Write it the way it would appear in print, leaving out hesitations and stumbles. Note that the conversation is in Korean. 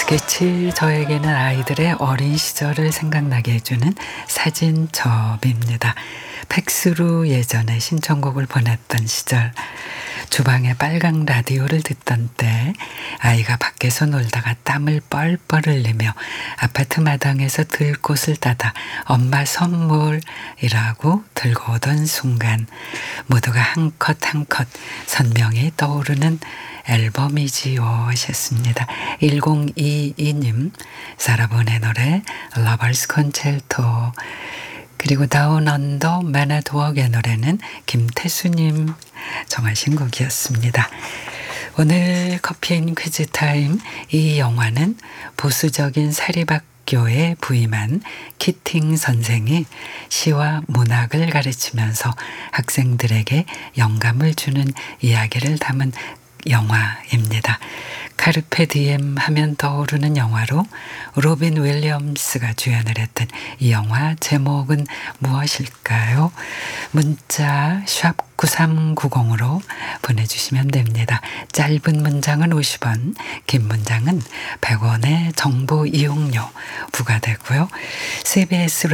빛이 저에게는 아이들의 어린 시절을 생각나게 해주는 사진첩입니다. 팩스로 예전에 신청곡을 보냈던 시절, 주방에 빨강 라디오를 듣던 때 아이가 밖에서 놀다가 땀을 뻘뻘 흘리며 아파트 마당에서 들꽃을 따다 엄마 선물이라고 들고 오던 순간 모두가 한 컷 한 컷 선명히 떠오르는 앨범이지요 하셨습니다. 1022님 사라본의 노래 러버스 콘체르토, 그리고 다운 언더 맨 앳 워크의 노래는 김태수님 정하신 곡이었습니다. 오늘 커피앤 퀴즈 타임, 이 영화는 보수적인 사립학교에 부임한 키팅 선생이 시와 문학을 가르치면서 학생들에게 영감을 주는 이야기를 담은 영화입니다. 카르페 디엠 하면 떠오르는 영화로 로빈 윌리엄스가 주연을 했던 이 영화 제목은 무엇일까요? 문자 샵 9390으로 보내주시면 됩니다. 짧은 문장은 50원, 긴 문장은 100원의 정보 이용료 부과되고요. CBS